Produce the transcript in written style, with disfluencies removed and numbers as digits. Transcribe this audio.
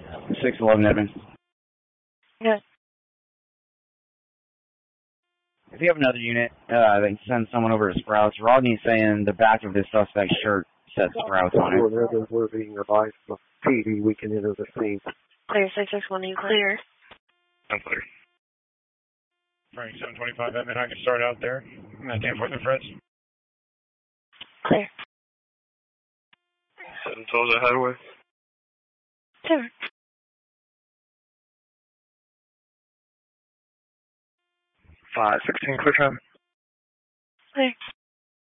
611 Edmonds. Good. If you have another unit, they can send someone over to Sprouts. Rodney's saying the back of this suspect's shirt said Sprouts on it. We're being advised from PD. We can enter the scene. Clear, 661, you clear? I'm clear. Frank 725 Edmond, I can start out there. 10-4 the Freds. Clear. 712 the highway. Clear. 516 clear time. Clear.